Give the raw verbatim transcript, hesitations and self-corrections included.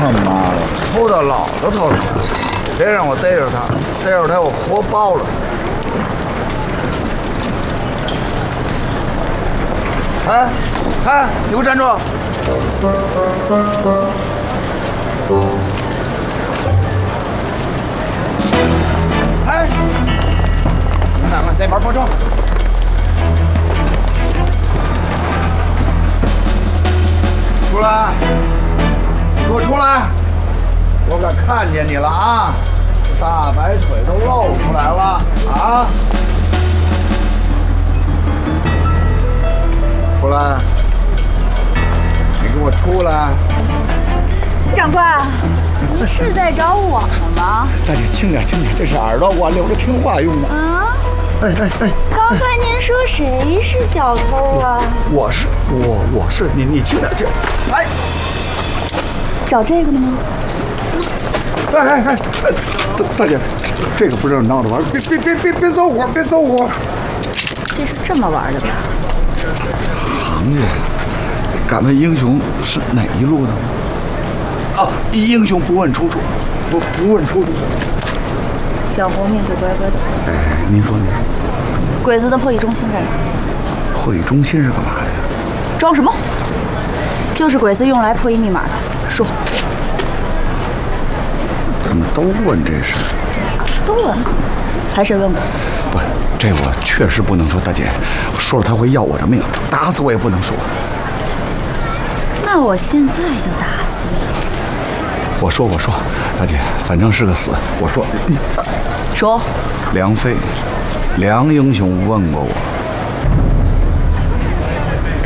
他妈的，抽到老子头上了！别让我逮着他，逮着他我活包了。哎，哎，你给我站住！哎，你们两个那边报仇！出来！给我出来！我可看见你了啊！大白腿都露出来了啊！出来！你给我出来！ 长官，你是在找我吗？ 大姐，轻点，轻点，这是耳朵，我留着听话用的。 嗯。 哎哎哎！ 刚才您说谁是小偷啊？ 我是我我是你你轻点轻。哎， 找这个的吗？ 哎哎哎哎，大大姐，这个不是闹着玩，别别别别别走火，别走火。 这是这么玩的吧？ 行家，敢问英雄是哪一路的吗？啊，英雄不问出处，不不问出处。 小猴命就乖乖的。 哎，您说您说。 鬼子的破译中心在哪？ 破译中心是干嘛的呀？ 装什么火？就是鬼子用来破译密码的。说。 怎么都问这事？ 都问，还是问过？ 不是，这我确实不能说，大姐，我说了他会要我的命，打死我也不能说。 那我现在就打死你。 我说我说，大姐，反正是个死。我说， 说， 梁飞，梁英雄问过我。